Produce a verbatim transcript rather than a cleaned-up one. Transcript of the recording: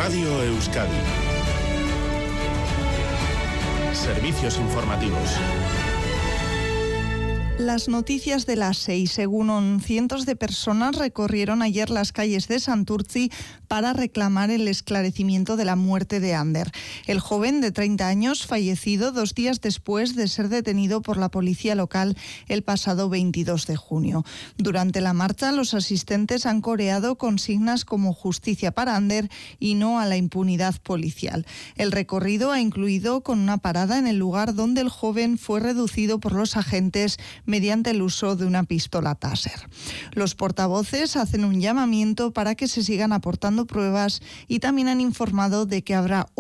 Radio Euskadi. Servicios informativos. Las noticias de las seis. Según cientos de personas recorrieron ayer las calles de Santurtzi para reclamar el esclarecimiento de la muerte de Ander. El joven de treinta años fallecido dos días después de ser detenido por la policía local el pasado veintidós de junio. Durante la marcha, los asistentes han coreado consignas como justicia para Ander y no a la impunidad policial. El recorrido ha incluido con una parada en el lugar donde el joven fue reducido por los agentes mediante el uso de una pistola Taser. Los portavoces hacen un llamamiento para que se sigan aportando pruebas y también han informado de que habrá